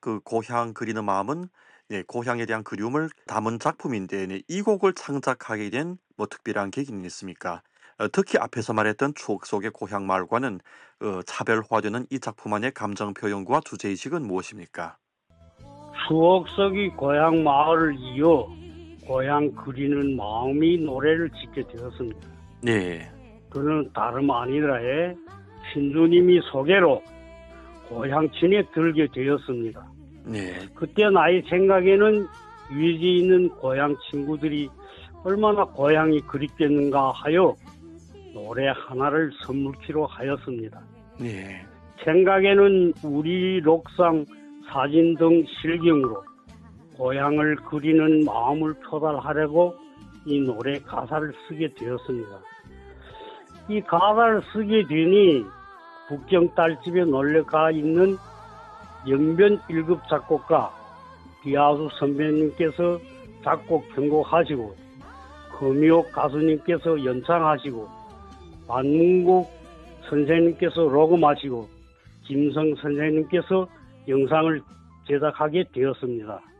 그 고향 그리는 마음은 고향에 대한 그리움을 담은 작품인데 이 곡을 창작하게 된 뭐 특별한 계기는 있습니까? 특히 앞에서 말했던 추억 속의 고향 마을과는 차별화되는 이 작품 안의 감정 표현과 주제의식은 무엇입니까? 추억 속의 고향 마을을 이어 고향 그리는 마음이 노래를 짓게 되었습니다. 네, 그는 다름 아니라에 신주님이 소개로 고향촌에 들게 되었습니다. 네, 그때 나의 생각에는 위지에 있는 고향 친구들이 얼마나 고향이 그립겠는가 하여 노래 하나를 선물키로 하였습니다. 네, 생각에는 우리 록상 사진 등 실경으로 고향을 그리는 마음을 표달하려고 이 노래 가사를 쓰게 되었습니다. 이 가사를 쓰게 되니 북경 딸집에 놀러가 있는 영변 1급 작곡가 비아수 선배님께서 작곡 편곡하시고 금이옥 가수님께서 연창하시고 반문국 선생님께서 녹음하시고 김성 선생님께서 영상을 제작하게 되었습니다.